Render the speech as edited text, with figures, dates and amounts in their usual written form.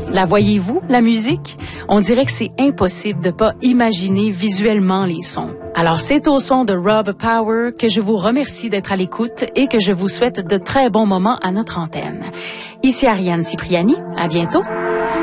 La voyez-vous, la musique? On dirait que c'est impossible de pas imaginer visuellement les sons. Alors, c'est au son de Rob Power que je vous remercie d'être à l'écoute et que je vous souhaite de très bons moments à notre antenne. Ici Ariane Cipriani. À bientôt.